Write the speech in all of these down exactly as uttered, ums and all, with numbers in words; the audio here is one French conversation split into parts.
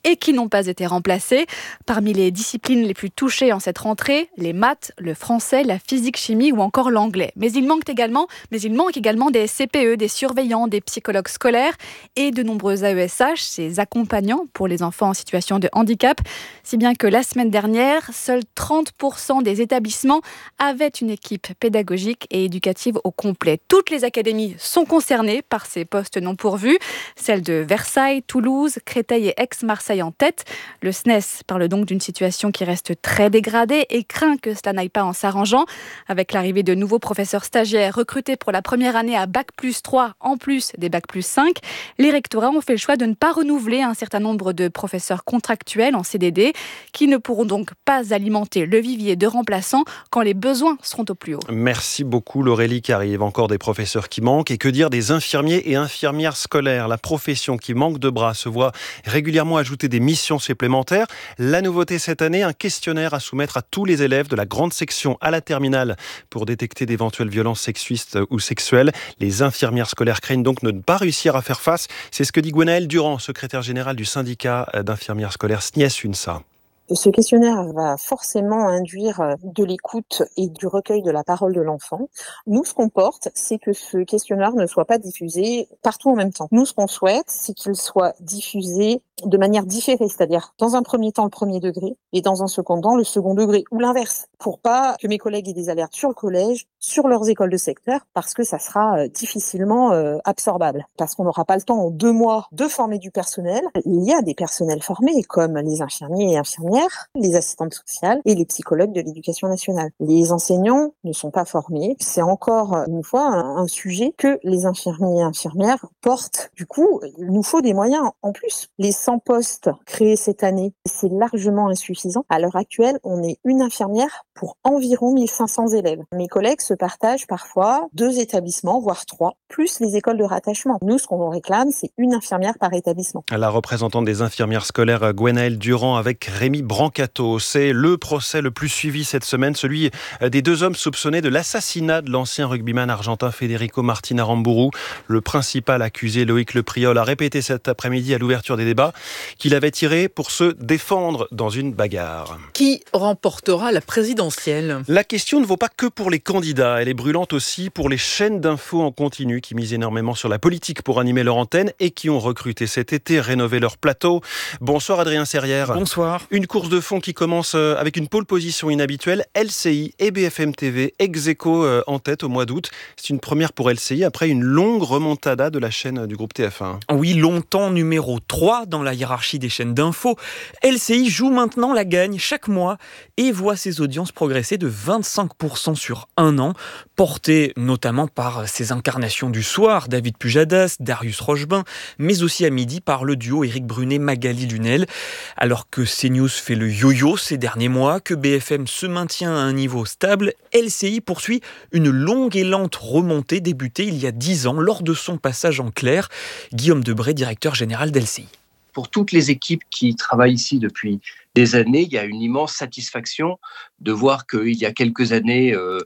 et qui n'ont pas été remplacés. Parmi les disciplines les plus touchées en cette rentrée, les maths, le français, la physique-chimie ou encore l'anglais. Mais il manque également, mais il manque également des C P E, des surveillants, des psychologues scolaires et de nombreux A E S H, ces accompagnants pour les enfants en situation de handicap. Si bien que la semaine dernière, seuls trente pour cent des établissements avaient une équipe pédagogique et éducative au complet. Toutes les académies sont concernées par ces postes non pourvus. Celles de Versailles, Toulouse, Créteil et Aix-Marseille en tête. Le S N E S parle donc d'une situation qui reste très dégradée et craint que cela n'aille pas en s'arrangeant. Avec l'arrivée de nouveaux professeurs stagiaires recrutés pour la première année à bac plus trois, en plus des bac plus cinq, les rectorats ont fait le choix de ne pas renouveler un certain nombre de professeurs contractuels en C D D qui ne pourront donc pas alimenter le vivier de remplaçants quand les besoins seront au plus haut. Merci beaucoup Laurélie qui arrive. Encore des professeurs qui manquent et que dire des infirmiers et infirmières scolaires. La profession qui manque de bras se voit régulièrement ajouter des missions supplémentaires. La nouveauté cette année, un questionnaire à soumettre à tous les élèves de la grande section à la terminale pour détecter d'éventuelles violences sexistes ou sexuelles. Les infirmières scolaires craignent donc de ne pas réussir à faire face. C'est ce que dit Gwenaëlle Durand, secrétaire générale du syndicat d'infirmières scolaires S N I E S U N S A. Ce questionnaire va forcément induire de l'écoute et du recueil de la parole de l'enfant. Nous, ce qu'on porte, c'est que ce questionnaire ne soit pas diffusé partout en même temps. Nous, ce qu'on souhaite, c'est qu'il soit diffusé de manière différée, c'est-à-dire dans un premier temps le premier degré et dans un second temps le second degré, ou l'inverse, pour pas que mes collègues aient des alertes sur le collège, sur leurs écoles de secteur, parce que ça sera difficilement euh, absorbable. Parce qu'on n'aura pas le temps en deux mois de former du personnel. Il y a des personnels formés, comme les infirmiers et infirmières, les assistantes sociales et les psychologues de l'éducation nationale. Les enseignants ne sont pas formés. C'est encore une fois un, un sujet que les infirmiers et infirmières portent. Du coup, il nous faut des moyens en plus. Les cent postes créés cette année, c'est largement insuffisant. À l'heure actuelle, on est une infirmière pour environ mille cinq cents élèves. Mes collègues se partagent parfois deux établissements, voire trois, plus les écoles de rattachement. Nous, ce qu'on réclame, c'est une infirmière par établissement. La représentante des infirmières scolaires, Gwenaëlle Durand, avec Rémi Brancato. C'est le procès le plus suivi cette semaine, celui des deux hommes soupçonnés de l'assassinat de l'ancien rugbyman argentin Federico Martin Aramburu. Le principal accusé, Loïc Lepriol, a répété cet après-midi à l'ouverture des débats qu'il avait tiré pour se défendre dans une bagarre. Qui remportera la présidentielle ? La question ne vaut pas que pour les candidats. Elle est brûlante aussi pour les chaînes d'infos en continu qui misent énormément sur la politique pour animer leur antenne et qui ont recruté cet été, rénové leur plateau. Bonsoir Adrien Serrière. Bonsoir. Une course de fond qui commence avec une pole position inhabituelle. L C I et B F M T V ex-aequo en tête au mois d'août. C'est une première pour L C I après une longue remontada de la chaîne du groupe T F un. Oui, longtemps numéro trois dans la hiérarchie des chaînes d'infos. L C I joue maintenant la gagne chaque mois et voit ses audiences progresser de vingt-cinq pour cent sur un an, portées notamment par ses incarnations du soir, David Pujadas, Darius Rochebin, mais aussi à midi par le duo Éric Brunet-Magali Lunel. Alors que CNews fait le yo-yo ces derniers mois, que B F M se maintient à un niveau stable, L C I poursuit une longue et lente remontée débutée il y a dix ans lors de son passage en clair. Guillaume Debré, directeur général d'L C I. Pour toutes les équipes qui travaillent ici depuis des années, il y a une immense satisfaction de voir qu'il y a quelques années, euh,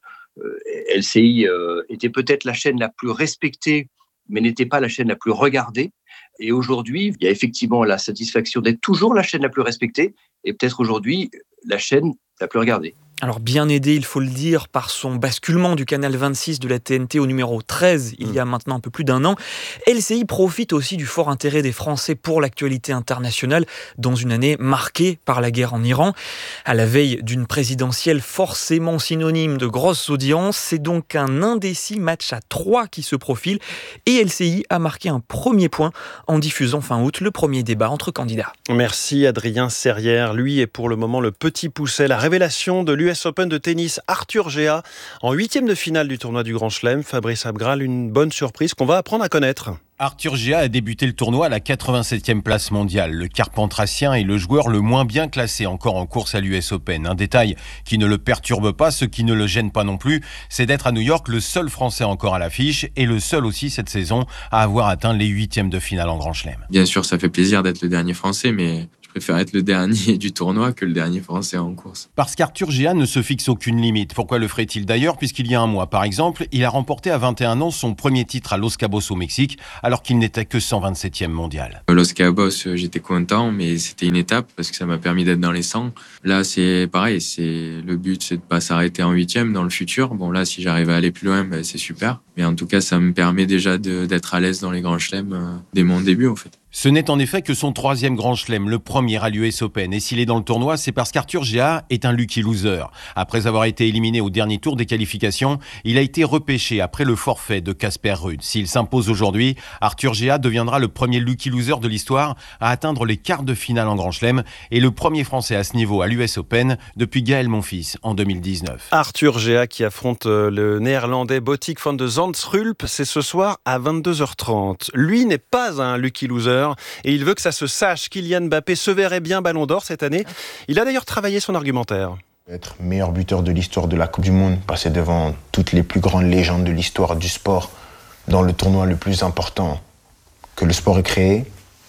L C I euh, était peut-être la chaîne la plus respectée, mais n'était pas la chaîne la plus regardée. Et aujourd'hui, il y a effectivement la satisfaction d'être toujours la chaîne la plus respectée et peut-être aujourd'hui la chaîne la plus regardée. Alors bien aidé, il faut le dire, par son basculement du canal vingt-six de la T N T au numéro treize, il y a maintenant un peu plus d'un an, L C I profite aussi du fort intérêt des Français pour l'actualité internationale dans une année marquée par la guerre en Iran. À la veille d'une présidentielle forcément synonyme de grosses audiences, c'est donc un indécis match à trois qui se profile et L C I a marqué un premier point en diffusant fin août le premier débat entre candidats. Merci Adrien Serrière. Lui est pour le moment le petit pousset, la révélation de l'U S Open de tennis, Arthur Géa, en huitième de finale du tournoi du Grand Chelem. Fabrice Abgral, une bonne surprise qu'on va apprendre à connaître. Arthur Géa a débuté le tournoi à la quatre-vingt-septième place mondiale. Le Carpentracien est le joueur le moins bien classé encore en course à l'U S Open. Un détail qui ne le perturbe pas, ce qui ne le gêne pas non plus, c'est d'être à New York le seul Français encore à l'affiche et le seul aussi cette saison à avoir atteint les huitièmes de finale en Grand Chelem. Bien sûr, ça fait plaisir d'être le dernier Français, mais je préfère être le dernier du tournoi que le dernier français en course. Parce qu'Arthur Géat ne se fixe aucune limite. Pourquoi le ferait-il d'ailleurs ? Puisqu'il y a un mois, par exemple, il a remporté à vingt et un ans son premier titre à Los Cabos au Mexique, alors qu'il n'était que cent vingt-septième mondial. Los Cabos, j'étais content, mais c'était une étape parce que ça m'a permis d'être dans les cent. Là, c'est pareil, c'est le but, c'est de pas s'arrêter en huitième dans le futur. Bon, là, si j'arrive à aller plus loin, ben, c'est super. Mais en tout cas, ça me permet déjà de, d'être à l'aise dans les grands chelems euh, dès mon début, en fait. Ce n'est en effet que son troisième grand chelem, le premier à l'U S Open. Et s'il est dans le tournoi, c'est parce qu'Arthur Géat est un lucky loser. Après avoir été éliminé au dernier tour des qualifications, il a été repêché après le forfait de Casper Ruud. S'il s'impose aujourd'hui, Arthur Géat deviendra le premier lucky loser de l'histoire à atteindre les quarts de finale en grand chelem et le premier Français à ce niveau à l'U S Open depuis Gaël Monfils en deux mille dix-neuf. Arthur Géat qui affronte le néerlandais Botic van de Zandschulp, c'est ce soir à vingt-deux heures trente. Lui n'est pas un lucky loser. Et il veut que ça se sache. Kylian Mbappé se verrait bien Ballon d'Or cette année. Il a d'ailleurs travaillé son argumentaire. Être meilleur buteur de l'histoire de la Coupe du Monde, passer devant toutes les plus grandes légendes de l'histoire du sport, dans le tournoi le plus important que le sport ait créé,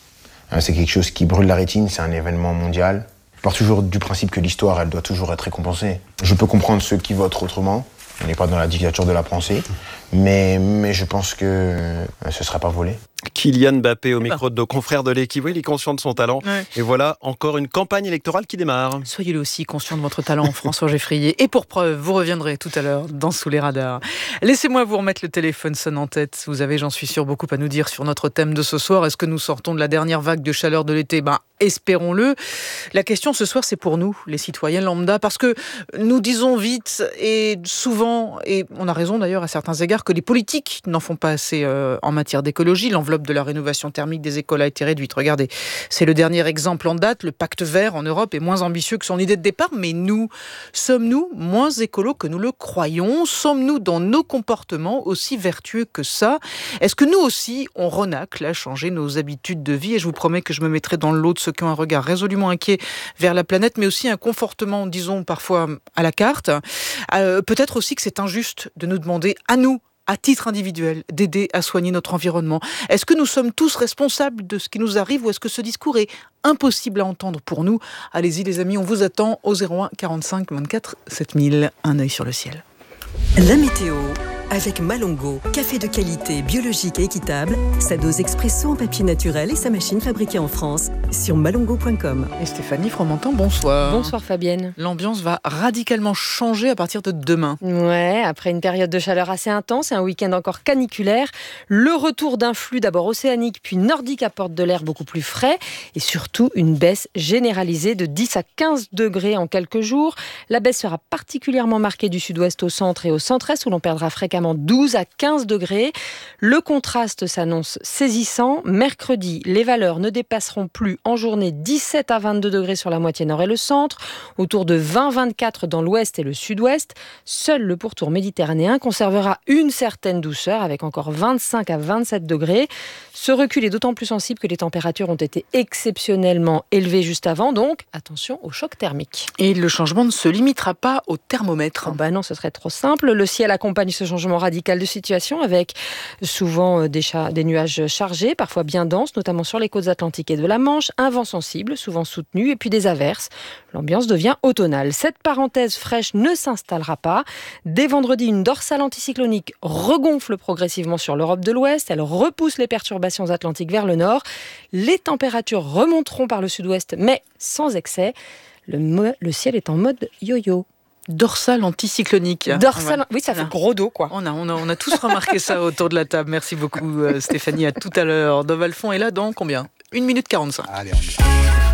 c'est quelque chose qui brûle la rétine, c'est un événement mondial. Je pars toujours du principe que l'histoire, elle doit toujours être récompensée. Je peux comprendre ceux qui votent autrement. On n'est pas dans la dictature de la pensée, mais, mais je pense que ce ne sera pas volé. Kylian Mbappé au micro de nos confrères de l'Équipe. Oui, il est conscient de son talent. Ouais. Et voilà encore une campagne électorale qui démarre. Soyez-le aussi conscient de votre talent, François Geffrier. Et pour preuve, vous reviendrez tout à l'heure dans Sous les radars. Laissez-moi vous remettre le téléphone sonne en tête. Vous avez, j'en suis sûr, beaucoup à nous dire sur notre thème de ce soir. Est-ce que nous sortons de la dernière vague de chaleur de l'été ? Ben, espérons-le. La question ce soir, c'est pour nous, les citoyens lambda, parce que nous disons vite et souvent, et on a raison d'ailleurs à certains égards, que les politiques n'en font pas assez euh, en matière d'écologie. L'enveloppe de la rénovation thermique des écoles a été réduite. Regardez, c'est le dernier exemple en date. Le pacte vert en Europe est moins ambitieux que son idée de départ, mais nous, sommes-nous moins écolos que nous le croyons ? Sommes-nous dans nos comportements aussi vertueux que ça ? Est-ce que nous aussi, on renacle à changer nos habitudes de vie ? Et je vous promets que je me mettrai dans le lot de ceux qui ont un regard résolument inquiet vers la planète, mais aussi un confortement, disons, parfois à la carte. Euh, peut-être aussi que c'est injuste de nous demander à nous, à titre individuel, d'aider à soigner notre environnement. Est-ce que nous sommes tous responsables de ce qui nous arrive ou est-ce que ce discours est impossible à entendre pour nous ? Allez-y les amis, on vous attend au zéro un quarante-cinq vingt-quatre sept mille. Un œil sur le ciel. La météo avec Malongo, café de qualité, biologique et équitable, sa dose expresso en papier naturel et sa machine fabriquée en France sur malongo point com. Et Stéphanie Fromentin, bonsoir. Bonsoir Fabienne. L'ambiance va radicalement changer à partir de demain. Ouais, après une période de chaleur assez intense et un week-end encore caniculaire, le retour d'un flux d'abord océanique puis nordique apporte de l'air beaucoup plus frais et surtout une baisse généralisée de dix à quinze degrés en quelques jours. La baisse sera particulièrement marquée du sud-ouest au centre et au centre-est où l'on perdra fréquemment douze à quinze degrés. Le contraste s'annonce saisissant. Mercredi, les valeurs ne dépasseront plus en journée dix-sept à vingt-deux degrés sur la moitié nord et le centre, autour de vingt à vingt-quatre dans l'ouest et le sud-ouest. Seul le pourtour méditerranéen conservera une certaine douceur avec encore vingt-cinq à vingt-sept degrés. Ce recul est d'autant plus sensible que les températures ont été exceptionnellement élevées juste avant, donc attention au choc thermique. Et le changement ne se limitera pas au thermomètre. Oh bah non, ce serait trop simple. Le ciel accompagne ce changement radical de situation avec souvent des, cha- des nuages chargés, parfois bien denses, notamment sur les côtes atlantiques et de la Manche, un vent sensible, souvent soutenu, et puis des averses. L'ambiance devient automnale. Cette parenthèse fraîche ne s'installera pas. Dès vendredi, une dorsale anticyclonique regonfle progressivement sur l'Europe de l'Ouest. Elle repousse les perturbations atlantiques vers le nord. Les températures remonteront par le sud-ouest, mais sans excès. Le, mo- le ciel est en mode yo-yo. Dorsale anticyclonique. Dorsale, ouais. Oui, ça fait gros dos, quoi. On a, on a, on a tous remarqué ça autour de la table. Merci beaucoup, euh, Stéphanie. À tout à l'heure. Dov Alphon est là dans combien ? une minute quarante-cinq. Allez, on y va.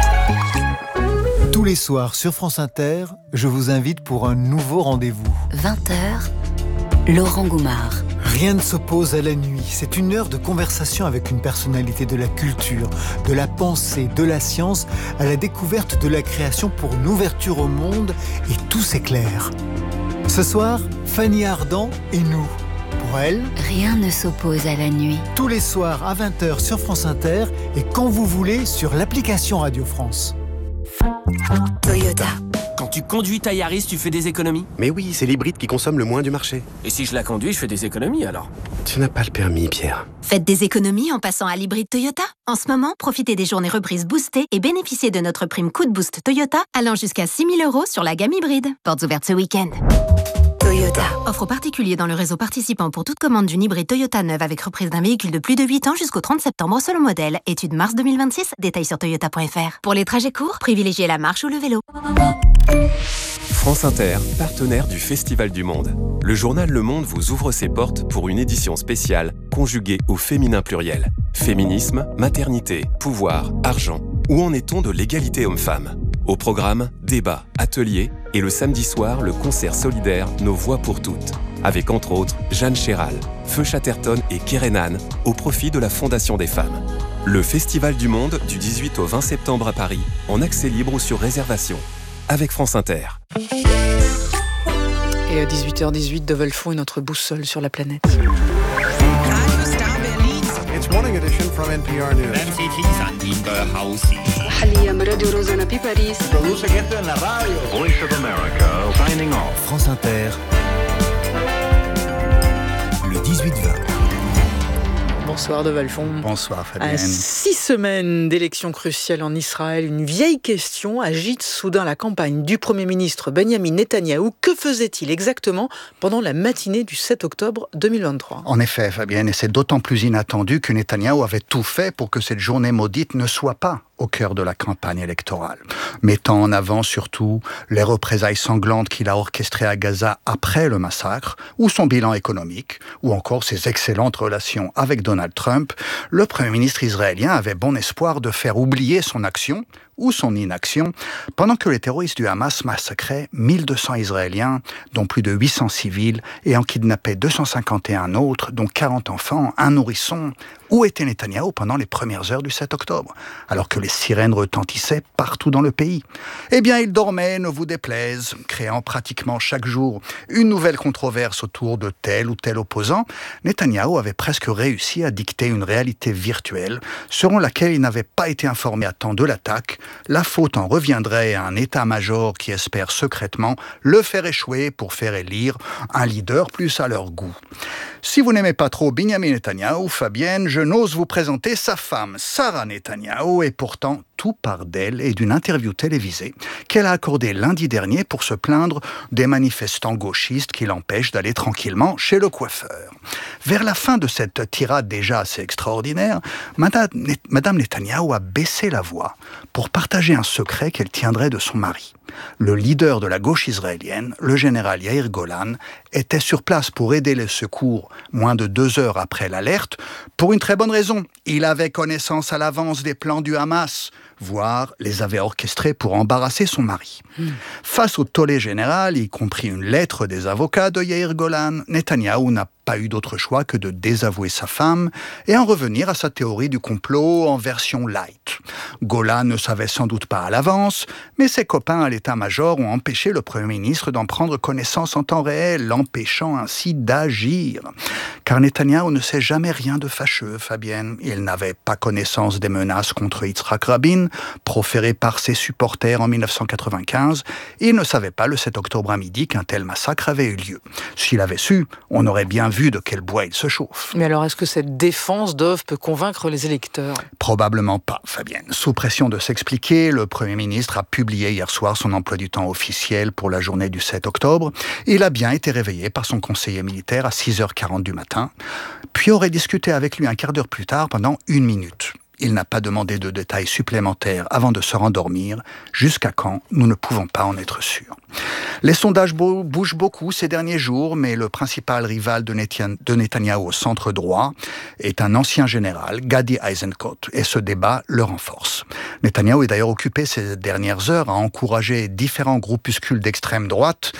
Tous les soirs sur France Inter, je vous invite pour un nouveau rendez-vous. vingt heures, Laurent Goumard. Rien ne s'oppose à la nuit. C'est une heure de conversation avec une personnalité de la culture, de la pensée, de la science, à la découverte de la création pour une ouverture au monde, et tout s'éclaire. Ce soir, Fanny Ardant et nous. Pour elle, rien ne s'oppose à la nuit. Tous les soirs à vingt heures sur France Inter et quand vous voulez sur l'application Radio France. Toyota. Quand tu conduis ta Yaris, tu fais des économies? Mais oui, c'est l'hybride qui consomme le moins du marché. Et si je la conduis, je fais des économies alors? Tu n'as pas le permis, Pierre. Faites des économies en passant à l'hybride Toyota. En ce moment, profitez des journées reprises boostées et bénéficiez de notre prime coup de boost Toyota allant jusqu'à six mille euros sur la gamme hybride. Portes ouvertes ce week-end. Toyota. Offre aux particuliers dans le réseau participant pour toute commande d'une hybride Toyota neuve avec reprise d'un véhicule de plus de huit ans jusqu'au trente septembre selon modèle. Étude mars deux mille vingt-six. Détails sur toyota point f r. Pour les trajets courts, privilégiez la marche ou le vélo. France Inter, partenaire du Festival du Monde. Le journal Le Monde vous ouvre ses portes pour une édition spéciale conjuguée au féminin pluriel. Féminisme, maternité, pouvoir, argent. Où en est-on de l'égalité homme-femme ? Au programme, débats, ateliers et le samedi soir, le concert solidaire Nos Voix pour toutes. Avec entre autres Jeanne Chéral, Feu Chatterton et Kerenan au profit de la Fondation des femmes. Le Festival du Monde du dix-huit au vingt septembre à Paris, en accès libre ou sur réservation. Avec France Inter. Et à dix-huit heures dix-huit, de Velfond est notre boussole sur la planète. It's morning edition from N P R News. Voice of America signing off. France Inter. Le dix-huit vingt. Bonsoir de Valfond. Bonsoir Fabienne. À six semaines d'élections cruciales en Israël, une vieille question agite soudain la campagne du Premier ministre Benjamin Netanyahou. Que faisait-il exactement pendant la matinée du sept octobre deux mille vingt-trois ? En effet Fabienne, et c'est d'autant plus inattendu que Netanyahou avait tout fait pour que cette journée maudite ne soit pas au cœur de la campagne électorale, mettant en avant surtout les représailles sanglantes qu'il a orchestrées à Gaza après le massacre, ou son bilan économique, ou encore ses excellentes relations avec Donald Trump. Le Premier ministre israélien avait bon espoir de faire oublier son action ou son inaction, pendant que les terroristes du Hamas massacraient mille deux cents Israéliens, dont plus de huit cents civils, et en kidnappaient deux cent cinquante et un autres, dont quarante enfants, un nourrisson. Où était Netanyahou pendant les premières heures du sept octobre, alors que les sirènes retentissaient partout dans le pays? Eh bien, il dormait, ne vous déplaise, créant pratiquement chaque jour une nouvelle controverse autour de tel ou tel opposant. Netanyahou avait presque réussi à dicter une réalité virtuelle, selon laquelle il n'avait pas été informé à temps de l'attaque. La faute en reviendrait à un état-major qui espère secrètement le faire échouer pour faire élire un leader plus à leur goût. Si vous n'aimez pas trop Benjamin Netanyahou, Fabienne, je n'ose vous présenter sa femme, Sarah Netanyahou, et pourtant tout part d'elle et d'une interview télévisée qu'elle a accordée lundi dernier pour se plaindre des manifestants gauchistes qui l'empêchent d'aller tranquillement chez le coiffeur. Vers la fin de cette tirade déjà assez extraordinaire, Madame Netanyahou a baissé la voix pour partager un secret qu'elle tiendrait de son mari. Le leader de la gauche israélienne, le général Yair Golan, était sur place pour aider les secours moins de deux heures après l'alerte, pour une très bonne raison. Il avait connaissance à l'avance des plans du Hamas, voire les avait orchestrés pour embarrasser son mari. Mmh. Face au tollé général, y compris une lettre des avocats de Yair Golan, Netanyahou n'a pas eu d'autre choix que de désavouer sa femme et en revenir à sa théorie du complot en version light. Golan ne savait sans doute pas à l'avance, mais ses copains à l'état-major ont empêché le Premier ministre d'en prendre connaissance en temps réel, l'empêchant ainsi d'agir. Car Netanyahou ne sait jamais rien de fâcheux, Fabienne. Il n'avait pas connaissance des menaces contre Yitzhak Rabin, proférées par ses supporters en mille neuf cent quatre-vingt-quinze. Il ne savait pas le sept octobre à midi qu'un tel massacre avait eu lieu. S'il avait su, on aurait bien vu de quel bois il se chauffe. Mais alors, est-ce que cette défense d'Ov peut convaincre les électeurs ? Probablement pas, Fabienne. Sous pression de s'expliquer, le Premier ministre a publié hier soir son emploi du temps officiel pour la journée du sept octobre. Il a bien été réveillé par son conseiller militaire à six heures quarante du matin, puis aurait discuté avec lui un quart d'heure plus tard pendant une minute. Il n'a pas demandé de détails supplémentaires avant de se rendormir. Jusqu'à quand, nous ne pouvons pas en être sûrs. Les sondages bougent beaucoup ces derniers jours, mais le principal rival de Netanyahou au centre droit est un ancien général, Gadi Eisenkot, et ce débat le renforce. Netanyahou est d'ailleurs occupé ces dernières heures à encourager différents groupuscules d'extrême droite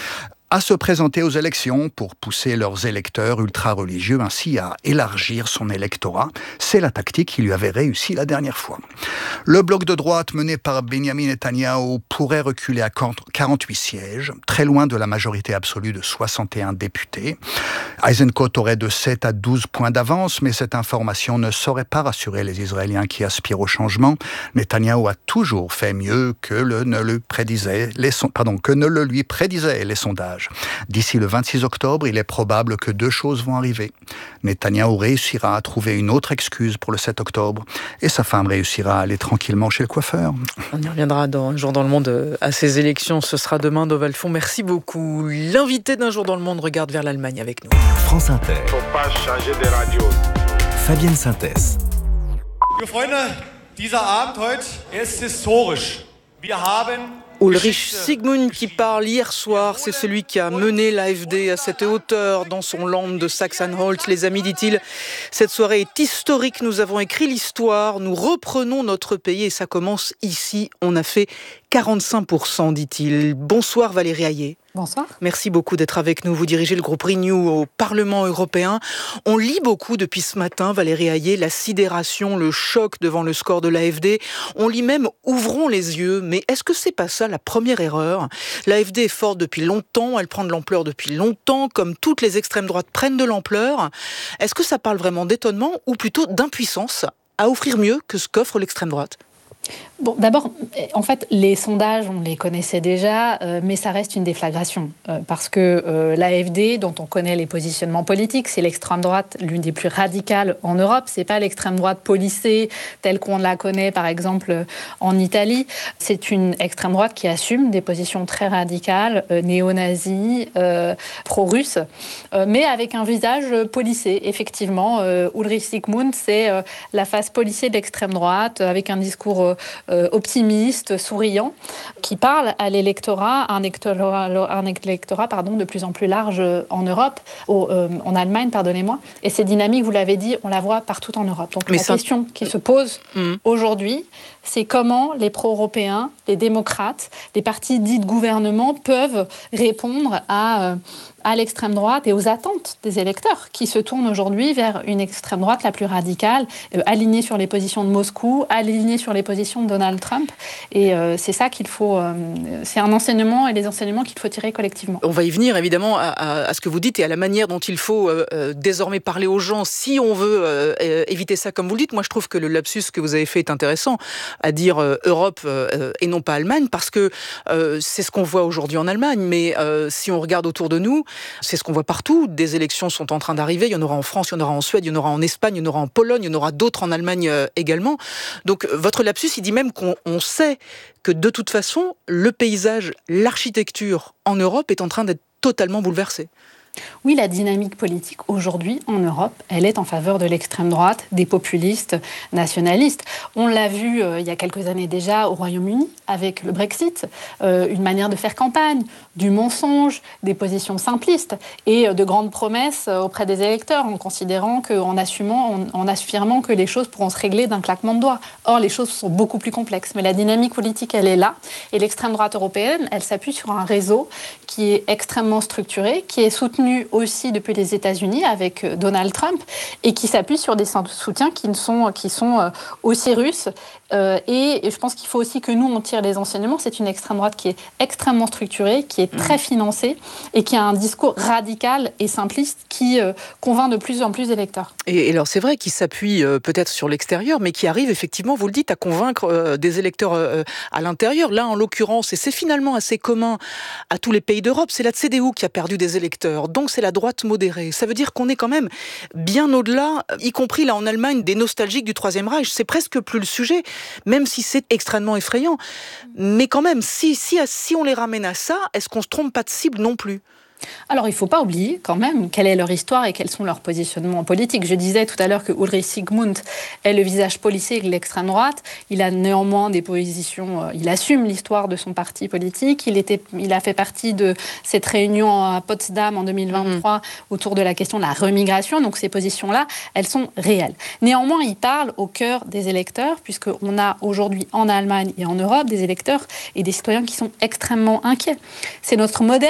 à se présenter aux élections pour pousser leurs électeurs ultra-religieux ainsi à élargir son électorat. C'est la tactique qui lui avait réussi la dernière fois. Le bloc de droite mené par Benjamin Netanyahu pourrait reculer à quarante-huit sièges, très loin de la majorité absolue de soixante et un députés. Eisenkot aurait de sept à douze points d'avance, mais cette information ne saurait pas rassurer les Israéliens qui aspirent au changement. Netanyahu a toujours fait mieux que, le ne, le prédisaient les son... Pardon, que ne le lui prédisaient les sondages. D'ici le vingt-six octobre, il est probable que deux choses vont arriver. Netanyahu réussira à trouver une autre excuse pour le sept octobre et sa femme réussira à aller tranquillement chez le coiffeur. On y reviendra dans Un jour dans le monde à ces élections. Ce sera demain d'Oval Fond. Merci beaucoup. L'invité d'Un jour dans le monde regarde vers l'Allemagne avec nous. France Inter. Faut pas changer de radio. Fabienne Synthèse. Liebe Freunde, dieser Abend heute, er ist historisch. Wir haben Ulrich Sigmund qui parle hier soir, c'est celui qui a mené l'A F D à cette hauteur dans son land de Sachsen-Anhalt. Les amis, dit-il, cette soirée est historique, nous avons écrit l'histoire, nous reprenons notre pays et ça commence ici. On a fait quarante-cinq pour cent, dit-il. Bonsoir Valérie Hayé. Bonsoir. Merci beaucoup d'être avec nous. Vous dirigez le groupe Renew au Parlement européen. On lit beaucoup depuis ce matin, Valérie Hayé, la sidération, le choc devant le score de l'A F D. On lit même « Ouvrons les yeux ». Mais est-ce que c'est pas ça la première erreur ? L'A F D est forte depuis longtemps, elle prend de l'ampleur depuis longtemps, comme toutes les extrêmes droites prennent de l'ampleur. Est-ce que ça parle vraiment d'étonnement ou plutôt d'impuissance à offrir mieux que ce qu'offre l'extrême droite ? Bon, d'abord, en fait, les sondages, on les connaissait déjà, euh, mais ça reste une déflagration. Euh, parce que euh, l'A F D, dont on connaît les positionnements politiques, c'est l'extrême droite l'une des plus radicales en Europe. C'est pas l'extrême droite policée, telle qu'on la connaît, par exemple, en Italie. C'est une extrême droite qui assume des positions très radicales, euh, néo-nazis, euh, pro-russes, euh, mais avec un visage policé. Effectivement, euh, Ulrich Sigmund, c'est euh, la face policée de l'extrême droite, avec un discours euh, Euh, optimiste, souriant, qui parle à l'électorat, un électorat, un électorat pardon, de plus en plus large en Europe, au, euh, en Allemagne, pardonnez-moi. Et ces dynamiques, vous l'avez dit, on la voit partout en Europe. Donc Mais la ça... question qui se pose mmh. aujourd'hui, c'est comment les pro-européens, les démocrates, les partis dits de gouvernement peuvent répondre à... Euh, à l'extrême droite et aux attentes des électeurs qui se tournent aujourd'hui vers une extrême droite la plus radicale, euh, alignée sur les positions de Moscou, alignée sur les positions de Donald Trump. Et euh, c'est ça qu'il faut... Euh, c'est un enseignement et les enseignements qu'il faut tirer collectivement. On va y venir évidemment à, à, à ce que vous dites et à la manière dont il faut euh, euh, désormais parler aux gens si on veut euh, éviter ça comme vous le dites. Moi je trouve que le lapsus que vous avez fait est intéressant à dire euh, Europe euh, et non pas Allemagne parce que euh, c'est ce qu'on voit aujourd'hui en Allemagne. Mais euh, si on regarde autour de nous, c'est ce qu'on voit partout. Des élections sont en train d'arriver. Il y en aura en France, il y en aura en Suède, il y en aura en Espagne, il y en aura en Pologne, il y en aura d'autres en Allemagne euh, également. Donc votre lapsus, il dit même qu'on on sait que de toute façon, le paysage, l'architecture en Europe est en train d'être totalement bouleversée. Oui, la dynamique politique aujourd'hui en Europe, elle est en faveur de l'extrême droite, des populistes nationalistes. On l'a vu euh, il y a quelques années déjà au Royaume-Uni avec le Brexit, euh, une manière de faire campagne, du mensonge, des positions simplistes et euh, de grandes promesses euh, auprès des électeurs en considérant que, en assumant, en, en affirmant que les choses pourront se régler d'un claquement de doigts. Or, les choses sont beaucoup plus complexes. Mais la dynamique politique, elle est là. Et l'extrême droite européenne, elle s'appuie sur un réseau qui est extrêmement structuré, qui est soutenu aussi depuis les États-Unis avec Donald Trump et qui s'appuie sur des soutiens qui sont, qui sont aussi russes. Euh, et je pense qu'il faut aussi que nous, on tire les enseignements. C'est une extrême droite qui est extrêmement structurée, qui est très financée et qui a un discours radical et simpliste qui euh, convainc de plus en plus d'électeurs. Et, et alors, c'est vrai qu'il s'appuie euh, peut-être sur l'extérieur, mais qui arrive effectivement, vous le dites, à convaincre euh, des électeurs euh, à l'intérieur. Là, en l'occurrence, et c'est finalement assez commun à tous les pays d'Europe, c'est la C D U qui a perdu des électeurs. Donc, c'est la droite modérée. Ça veut dire qu'on est quand même bien au-delà, y compris là en Allemagne, des nostalgiques du Troisième Reich. C'est presque plus le sujet. Même si c'est extrêmement effrayant. Mais quand même, si, si, si on les ramène à ça, est-ce qu'on ne se trompe pas de cible non plus ? Alors, il ne faut pas oublier quand même quelle est leur histoire et quels sont leurs positionnements politiques. Je disais tout à l'heure que Ulrich Sigmund est le visage policé de l'extrême droite. Il a néanmoins des positions... Euh, il assume l'histoire de son parti politique. Il, était, il a fait partie de cette réunion à Potsdam en deux mille vingt-trois mmh. autour de la question de la remigration. Donc, ces positions-là, elles sont réelles. Néanmoins, il parle au cœur des électeurs, puisqu'on a aujourd'hui en Allemagne et en Europe des électeurs et des citoyens qui sont extrêmement inquiets. C'est notre modèle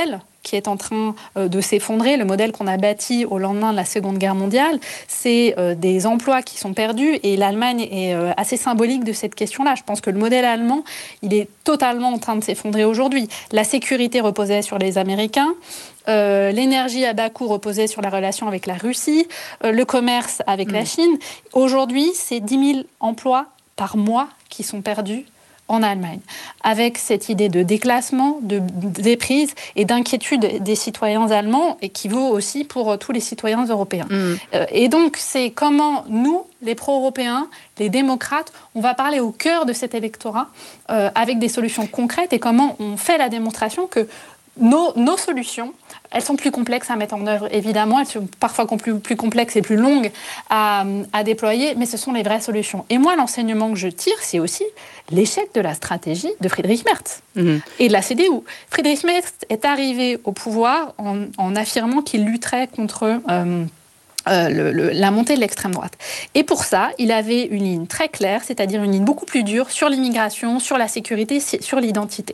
qui est en train de s'effondrer, le modèle qu'on a bâti au lendemain de la Seconde Guerre mondiale, c'est des emplois qui sont perdus et l'Allemagne est assez symbolique de cette question-là. Je pense que le modèle allemand, il est totalement en train de s'effondrer aujourd'hui. La sécurité reposait sur les Américains. Euh, l'énergie à bas coût reposait sur la relation avec la Russie, euh, le commerce avec mmh. la Chine. Aujourd'hui, c'est dix mille emplois par mois qui sont perdus en Allemagne, avec cette idée de déclassement, de déprise et d'inquiétude des citoyens allemands, et qui vaut aussi pour tous les citoyens européens. Mmh. Euh, et donc, c'est comment nous, les pro-européens, les démocrates, on va parler au cœur de cet électorat euh, avec des solutions concrètes, et comment on fait la démonstration que nos, nos solutions, elles sont plus complexes à mettre en œuvre, évidemment. Elles sont parfois plus, plus complexes et plus longues à, à déployer, mais ce sont les vraies solutions. Et moi, l'enseignement que je tire, c'est aussi l'échec de la stratégie de Friedrich Merz mmh. et de la C D U. Friedrich Merz est arrivé au pouvoir en, en affirmant qu'il lutterait contre euh, euh, le, le, la montée de l'extrême droite. Et pour ça, il avait une ligne très claire, c'est-à-dire une ligne beaucoup plus dure sur l'immigration, sur la sécurité, sur l'identité.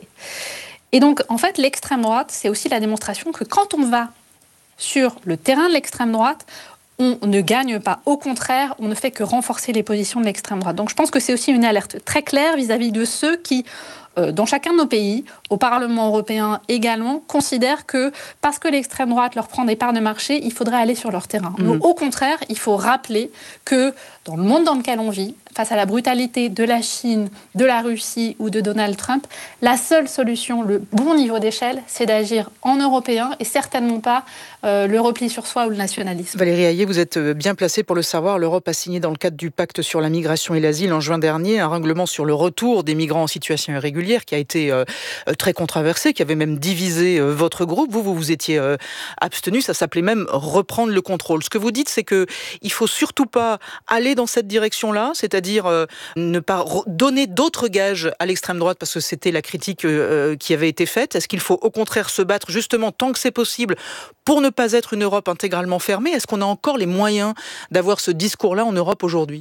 Et donc, en fait, l'extrême droite, c'est aussi la démonstration que quand on va sur le terrain de l'extrême droite, on ne gagne pas. Au contraire, on ne fait que renforcer les positions de l'extrême droite. Donc, je pense que c'est aussi une alerte très claire vis-à-vis de ceux qui, euh, dans chacun de nos pays, au Parlement européen également, considèrent que parce que l'extrême droite leur prend des parts de marché, il faudrait aller sur leur terrain. Mmh. Donc, au contraire, il faut rappeler que dans le monde dans lequel on vit, face à la brutalité de la Chine, de la Russie ou de Donald Trump, la seule solution, le bon niveau d'échelle, c'est d'agir en européen et certainement pas euh, le repli sur soi ou le nationalisme. Valérie Hayé, vous êtes bien placée pour le savoir. L'Europe a signé dans le cadre du pacte sur la migration et l'asile en juin dernier un règlement sur le retour des migrants en situation irrégulière qui a été euh, très controversé, qui avait même divisé euh, votre groupe. Vous, vous vous étiez euh, abstenu. Ça s'appelait même reprendre le contrôle. Ce que vous dites, c'est qu'il ne faut surtout pas aller dans cette direction-là, c'est-à-dire dire euh, ne pas donner d'autres gages à l'extrême droite, parce que c'était la critique euh, qui avait été faite. Est-ce qu'il faut au contraire se battre justement tant que c'est possible pour ne pas être une Europe intégralement fermée? Est-ce qu'on a encore les moyens d'avoir ce discours-là en Europe aujourd'hui?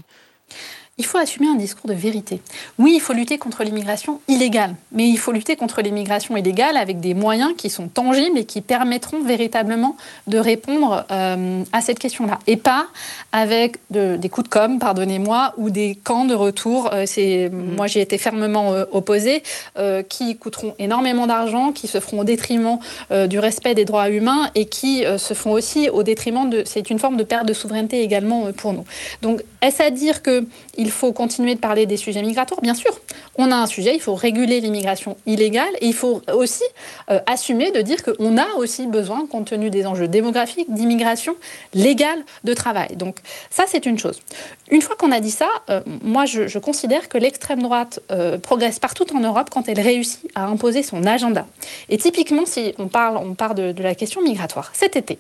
Il faut assumer un discours de vérité. Oui, il faut lutter contre l'immigration illégale, mais il faut lutter contre l'immigration illégale avec des moyens qui sont tangibles et qui permettront véritablement de répondre euh, à cette question-là. Et pas avec de, des coups de com', pardonnez-moi, ou des camps de retour. Euh, c'est, mmh. Moi, j'y ai été fermement euh, opposée, euh, qui coûteront énormément d'argent, qui se feront au détriment euh, du respect des droits humains et qui euh, se font aussi au détriment de... C'est une forme de perte de souveraineté également euh, pour nous. Donc, est-ce à dire que il faut continuer de parler des sujets migratoires? Bien sûr, on a un sujet, il faut réguler l'immigration illégale et il faut aussi euh, assumer de dire qu'on a aussi besoin, compte tenu des enjeux démographiques, d'immigration légale de travail. Donc ça, c'est une chose. Une fois qu'on a dit ça, euh, moi, je, je considère que l'extrême droite euh, progresse partout en Europe quand elle réussit à imposer son agenda. Et typiquement, si on parle, on parle de, de la question migratoire, cet été,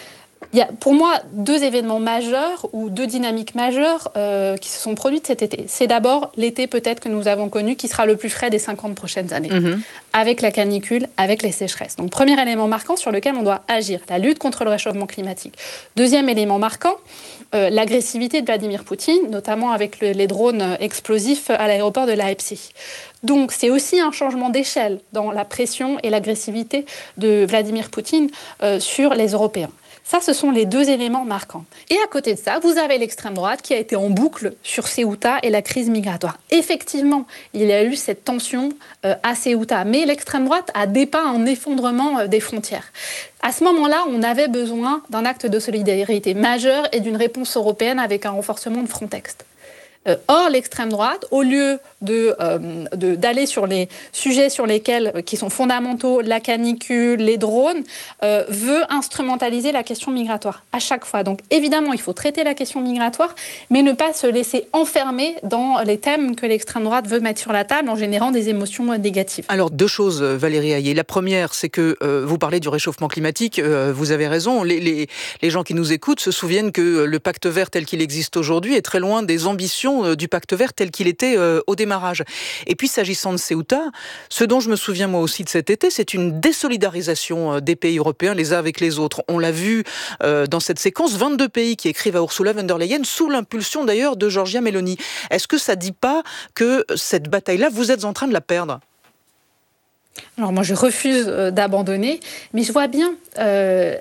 il y a pour moi deux événements majeurs ou deux dynamiques majeures euh, qui se sont produites cet été. C'est d'abord l'été peut-être que nous avons connu qui sera le plus frais des cinquante prochaines années, mmh. avec la canicule, avec les sécheresses. Donc premier élément marquant sur lequel on doit agir, la lutte contre le réchauffement climatique. Deuxième élément marquant, euh, l'agressivité de Vladimir Poutine, notamment avec le, les drones explosifs à l'aéroport de Leipzig. Donc c'est aussi un changement d'échelle dans la pression et l'agressivité de Vladimir Poutine euh, sur les Européens. Ça, ce sont les deux éléments marquants. Et à côté de ça, vous avez l'extrême droite qui a été en boucle sur Ceuta et la crise migratoire. Effectivement, il y a eu cette tension euh, à Ceuta, mais l'extrême droite a dépeint un effondrement euh, des frontières. À ce moment-là, on avait besoin d'un acte de solidarité majeur et d'une réponse européenne avec un renforcement de Frontex. Euh, or, l'extrême droite, au lieu de, euh, de, d'aller sur les sujets sur lesquels, euh, qui sont fondamentaux, la canicule, les drones, euh, veut instrumentaliser la question migratoire à chaque fois. Donc, évidemment, il faut traiter la question migratoire, mais ne pas se laisser enfermer dans les thèmes que l'extrême droite veut mettre sur la table en générant des émotions négatives. Alors, deux choses, Valérie Hayé. La première, c'est que euh, vous parlez du réchauffement climatique, euh, vous avez raison. Les, les, les gens qui nous écoutent se souviennent que le pacte vert tel qu'il existe aujourd'hui est très loin des ambitions du pacte vert tel qu'il était euh, au démarrage. Et puis, s'agissant de Ceuta, ce dont je me souviens moi aussi de cet été, c'est une désolidarisation euh, des pays européens les uns avec les autres. On l'a vu euh, dans cette séquence, vingt-deux pays qui écrivent à Ursula von der Leyen, sous l'impulsion d'ailleurs de Giorgia Meloni. Est-ce que ça ne dit pas que cette bataille-là, vous êtes en train de la perdre ? Alors moi, je refuse d'abandonner, mais je vois bien euh,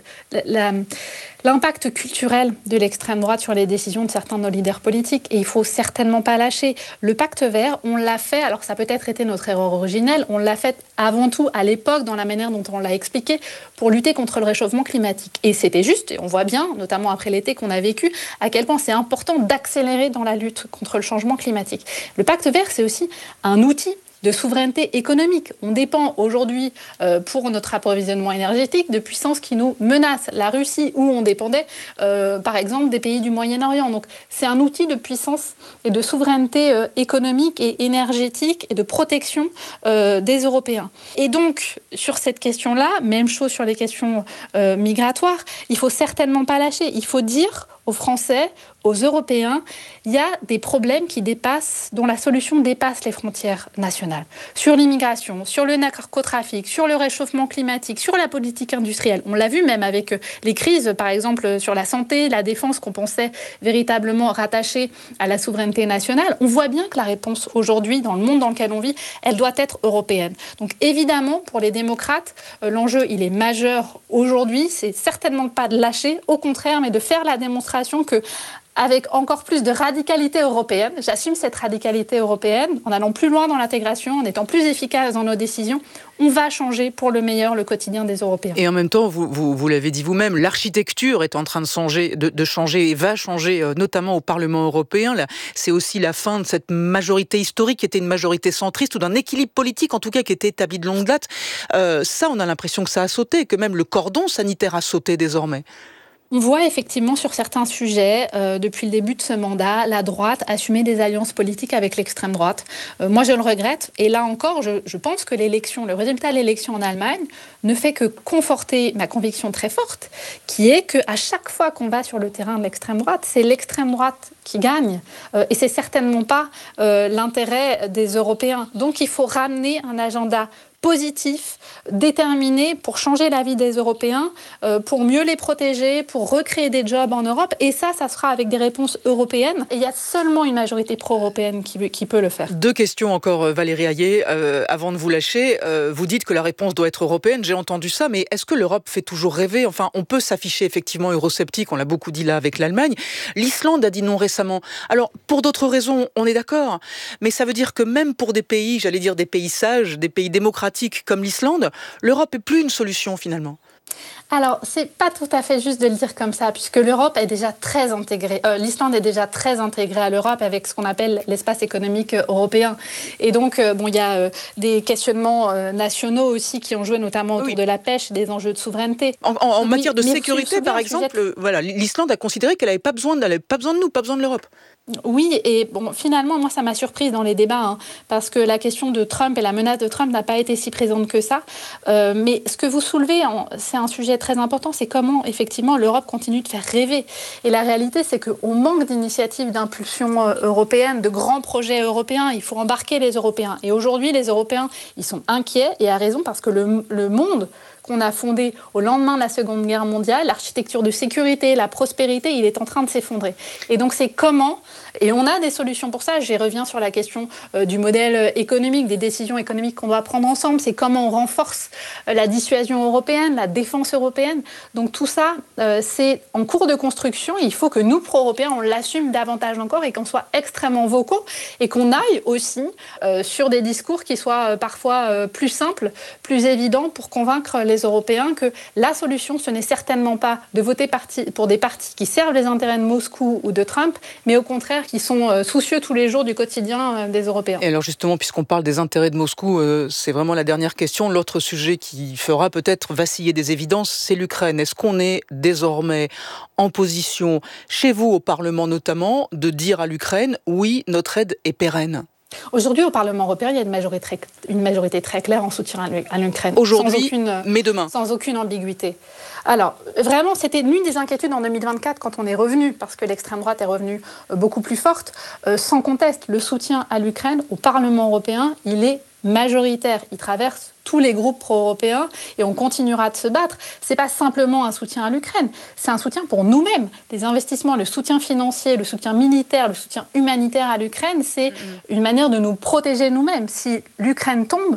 la, l'impact culturel de l'extrême droite sur les décisions de certains de nos leaders politiques, et il ne faut certainement pas lâcher. Le pacte vert, on l'a fait, alors ça a peut-être été notre erreur originelle, on l'a fait avant tout à l'époque, dans la manière dont on l'a expliqué, pour lutter contre le réchauffement climatique. Et c'était juste, et on voit bien, notamment après l'été qu'on a vécu, à quel point c'est important d'accélérer dans la lutte contre le changement climatique. Le pacte vert, c'est aussi un outil de souveraineté économique. On dépend aujourd'hui, euh, pour notre approvisionnement énergétique, de puissances qui nous menacent. La Russie, où on dépendait, euh, par exemple, des pays du Moyen-Orient. Donc, c'est un outil de puissance et de souveraineté euh, économique et énergétique et de protection euh, des Européens. Et donc, sur cette question-là, même chose sur les questions euh, migratoires, il ne faut certainement pas lâcher. Il faut dire aux Français, aux Européens, il y a des problèmes qui dépassent, dont la solution dépasse les frontières nationales. Sur l'immigration, sur le narcotrafic, sur le réchauffement climatique, sur la politique industrielle. On l'a vu même avec les crises, par exemple sur la santé, la défense qu'on pensait véritablement rattachée à la souveraineté nationale. On voit bien que la réponse aujourd'hui, dans le monde dans lequel on vit, elle doit être européenne. Donc évidemment, pour les démocrates, l'enjeu, il est majeur aujourd'hui. C'est certainement pas de lâcher, au contraire, mais de faire la démonstration que, avec encore plus de radicalité européenne, j'assume cette radicalité européenne, en allant plus loin dans l'intégration, en étant plus efficace dans nos décisions, on va changer pour le meilleur le quotidien des Européens. Et en même temps, vous, vous, vous l'avez dit vous-même, l'architecture est en train de changer, de, de changer et va changer, euh, notamment au Parlement européen. Là, c'est aussi la fin de cette majorité historique qui était une majorité centriste ou d'un équilibre politique, en tout cas, qui était établi de longue date. Euh, ça, on a l'impression que ça a sauté, que même le cordon sanitaire a sauté désormais. On voit effectivement sur certains sujets, euh, depuis le début de ce mandat, la droite assumer des alliances politiques avec l'extrême droite. Euh, moi, je le regrette. Et là encore, je, je pense que l'élection, le résultat de l'élection en Allemagne ne fait que conforter ma conviction très forte, qui est qu'à chaque fois qu'on va sur le terrain de l'extrême droite, c'est l'extrême droite qui gagne. Euh, et c'est certainement pas euh, l'intérêt des Européens. Donc, il faut ramener un agenda positif, déterminé pour changer la vie des Européens, euh, pour mieux les protéger, pour recréer des jobs en Europe. Et ça, ça sera avec des réponses européennes. Et il y a seulement une majorité pro-européenne qui, qui peut le faire. Deux questions encore, Valérie Hayet, euh, avant de vous lâcher. Euh, vous dites que la réponse doit être européenne, j'ai entendu ça, mais est-ce que l'Europe fait toujours rêver ? Enfin, on peut s'afficher effectivement eurosceptique, on l'a beaucoup dit là avec l'Allemagne. L'Islande a dit non récemment. Alors, pour d'autres raisons, on est d'accord, mais ça veut dire que même pour des pays, j'allais dire des pays sages, des pays démocratiques, comme l'Islande, l'Europe n'est plus une solution finalement. Alors, c'est pas tout à fait juste de le dire comme ça, puisque l'Europe est déjà très intégrée. Euh, L'Islande est déjà très intégrée à l'Europe avec ce qu'on appelle l'espace économique européen. Et donc, euh, bon, il y a euh, des questionnements euh, nationaux aussi qui ont joué, notamment autour oui. de la pêche, des enjeux de souveraineté. En, en, en matière de mais sécurité, par exemple, sujet... voilà, l'Islande a considéré qu'elle n'avait pas besoin, elle avait pas besoin de nous, pas besoin de l'Europe. Oui, et bon, finalement, moi, ça m'a surprise dans les débats, hein, parce que la question de Trump et la menace de Trump n'a pas été si présente que ça. Euh, mais ce que vous soulevez, c'est un sujet très important, c'est comment, effectivement, l'Europe continue de faire rêver. Et la réalité, c'est qu'on manque d'initiatives d'impulsion européenne, de grands projets européens. Il faut embarquer les Européens. Et aujourd'hui, les Européens, ils sont inquiets, et à raison, parce que le, le monde qu'on a fondé au lendemain de la Seconde Guerre mondiale, l'architecture de sécurité, la prospérité, il est en train de s'effondrer. Et donc c'est comment, et on a des solutions pour ça, j'y reviens sur la question euh, du modèle économique, des décisions économiques qu'on doit prendre ensemble, c'est comment on renforce euh, la dissuasion européenne, la défense européenne. Donc tout ça, euh, c'est en cours de construction, il faut que nous, pro-européens, on l'assume davantage encore et qu'on soit extrêmement vocaux et qu'on aille aussi euh, sur des discours qui soient euh, parfois euh, plus simples, plus évidents pour convaincre les les Européens que la solution, ce n'est certainement pas de voter parti, pour des partis qui servent les intérêts de Moscou ou de Trump, mais au contraire qui sont euh, soucieux tous les jours du quotidien euh, des Européens. Et alors justement, puisqu'on parle des intérêts de Moscou, euh, c'est vraiment la dernière question. L'autre sujet qui fera peut-être vaciller des évidences, c'est l'Ukraine. Est-ce qu'on est désormais en position, chez vous au Parlement notamment, de dire à l'Ukraine, oui, notre aide est pérenne ? Aujourd'hui, au Parlement européen, il y a une majorité très, une majorité très claire en soutien à l'Ukraine. Aujourd'hui, sans aucune, mais demain. Sans aucune ambiguïté. Alors, vraiment, c'était l'une des inquiétudes en deux mille vingt-quatre quand on est revenu, parce que l'extrême droite est revenue beaucoup plus forte. Euh, sans conteste, le soutien à l'Ukraine au Parlement européen, il est majoritaire. Il traverse tous les groupes pro-européens et on continuera de se battre. C'est pas simplement un soutien à l'Ukraine, c'est un soutien pour nous-mêmes. Les investissements, le soutien financier, le soutien militaire, le soutien humanitaire à l'Ukraine, c'est une manière de nous protéger nous-mêmes. Si l'Ukraine tombe,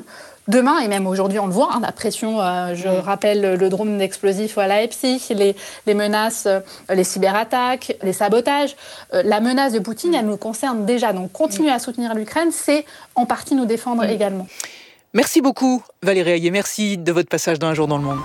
demain, et même aujourd'hui on le voit, hein, la pression, euh, je rappelle le drone d'explosifs à Leipzig, les, les menaces, euh, les cyberattaques, les sabotages, euh, la menace de Poutine, elle nous concerne déjà. Donc continuer à soutenir l'Ukraine, c'est en partie nous défendre mmh. également. Merci beaucoup Valérie Hayé, merci de votre passage dans Un jour dans le monde.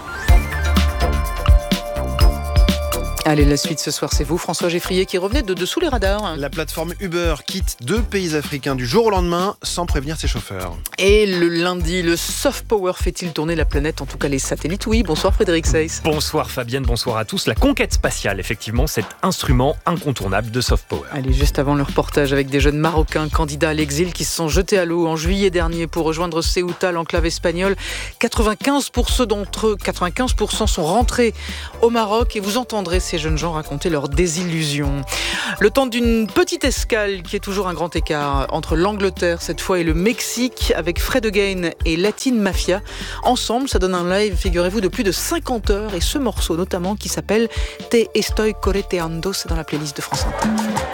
Allez, la suite ce soir, c'est vous, François Geffrier, qui revenait de dessous les radars. La plateforme Uber quitte deux pays africains du jour au lendemain sans prévenir ses chauffeurs. Et le lundi, le soft power fait-il tourner la planète, en tout cas les satellites? Oui, bonsoir Frédéric Seyss. Bonsoir Fabienne, bonsoir à tous. La conquête spatiale, effectivement, cet instrument incontournable de soft power. Allez, juste avant le reportage avec des jeunes Marocains candidats à l'exil qui se sont jetés à l'eau en juillet dernier pour rejoindre Ceuta, l'enclave espagnole. quatre-vingt-quinze pour cent d'entre eux, quatre-vingt-quinze pour cent sont rentrés au Maroc et vous entendrez ces jeunes gens raconter leur désillusion. Le temps d'une petite escale qui est toujours un grand écart entre l'Angleterre cette fois et le Mexique avec Fred Again et Latin Mafia. Ensemble, ça donne un live, figurez-vous, de plus de cinquante heures et ce morceau notamment qui s'appelle Te estoy correteando, c'est dans la playlist de France Inter.